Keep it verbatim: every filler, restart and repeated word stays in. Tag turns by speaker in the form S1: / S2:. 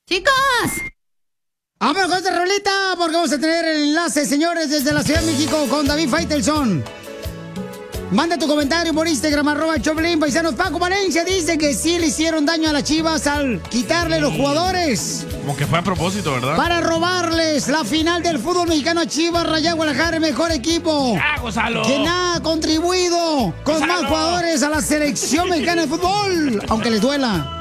S1: ¡Chicos!
S2: Vamos con esta rolita porque vamos a tener el enlace, señores, desde la Ciudad de México con David Faitelson. Manda tu comentario por Instagram, arroba Choplin, paisanos. Paco Valencia dice que sí le hicieron daño a las Chivas al quitarle los jugadores.
S3: Como que fue a propósito, ¿verdad?
S2: Para robarles la final del fútbol mexicano a Chivas, Rayados Guadalajara, el mejor equipo.
S3: ¡Ah, Gonzalo!
S2: Quien ha contribuido con
S3: ¡Gonzalo!
S2: más jugadores a la selección mexicana de fútbol, aunque les duela.